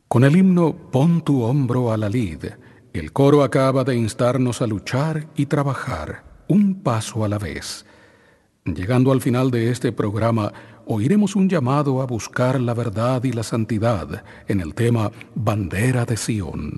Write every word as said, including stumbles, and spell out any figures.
Con el himno Pon tu hombro a la lid, el coro acaba de instarnos a luchar y trabajar, un paso a la vez. Llegando al final de este programa, oiremos un llamado a buscar la verdad y la santidad en el tema Bandera de Sión.